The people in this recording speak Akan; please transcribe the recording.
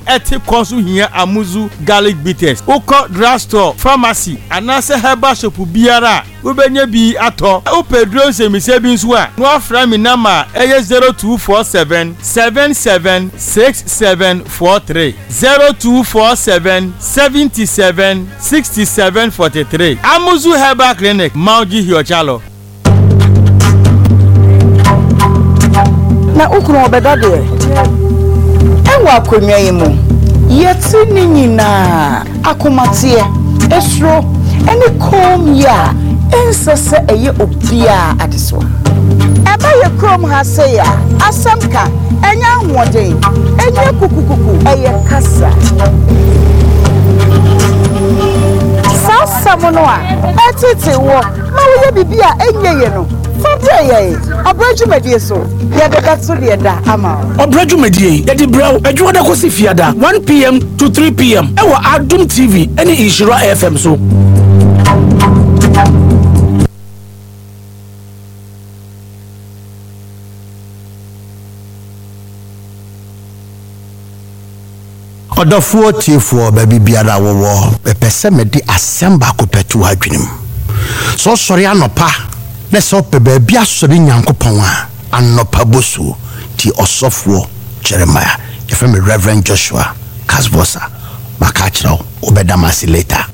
eti konsu hiya amuzu garlic bitters. Uko drugstore, pharmacy, anase herbal shop biara. Ubenye bi ato. Upedro se misebi nswa. Nwa frami nama 0247 776743 0247 77 6743. Amuzu Herbal Clinic, Mauji Hiochalo. Na ukunu obedade. Enwa kwemya yimu. Yeti ni nyina akomatie esro eni kom ya ensese eye obia adeswa. Eba ye krom ha se ya asamka enya nwode enye kukukuku eye kasa. Sasa mono a etete wo ma wo bibia enye ye no fabia ye abrajumedie so ye beka so de da ama abrajumedie ye di braw adwo da kosi fiada 1 p.m. to 3 p.m. ewo Adum TV ene Inshira FM so. Odofuo tiefo baby biara wo pepese mede asemba kopetu adwenem so sori anopa na so pe baby asori nyankopon a anopa bosu ti osofo Jeremiah yefemi Reverend Joshua Kasbosa makachiro obedamasi later.